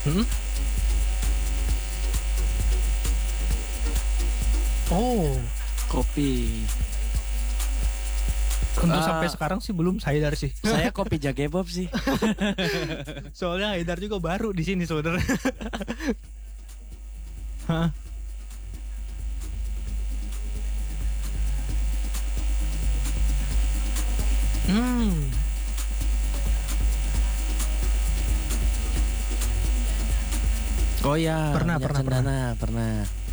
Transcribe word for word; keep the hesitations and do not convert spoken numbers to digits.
Hmm? Oh, Kopi. untuk Ah. sampai sekarang sih belum Haidar sih. Saya kopi Jagebob sih. Soalnya Haidar juga baru di sini saudara. Hah? Hmm. Oh ya, Pernah, minyak pernah, cendana, pernah.